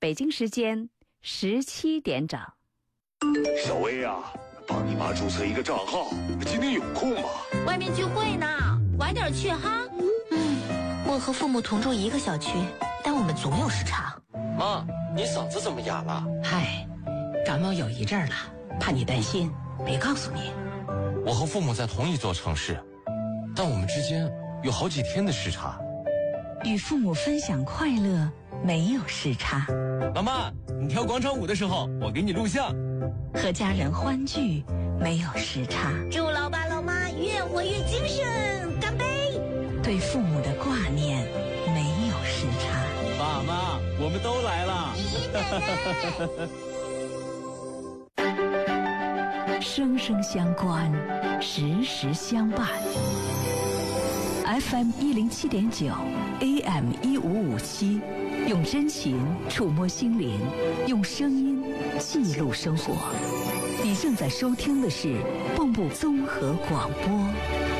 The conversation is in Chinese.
北京时间17点整。 小薇啊，帮你妈注册一个账号，今天有空吗？ 外面聚会呢，晚点去哈。 我和父母同住一个小区，但我们总有时差。 妈，你嗓子怎么哑了？ 嗨，感冒有一阵儿了，怕你担心，没告诉你。 我和父母在同一座城市，但我们之间有好几天的时差。 与父母分享快乐，没有时差。 老妈，你跳广场舞的时候，我给你录像。 和家人欢聚，没有时差。 祝老爸老妈越活越精神，干杯！ 对父母的挂念，没有时差。 爸妈，我们都来了。生生相关，时时相伴。FM 107.9 AM 1557，用真情触摸心灵，用声音记录生活。你正在收听的是蚌埠综合广播。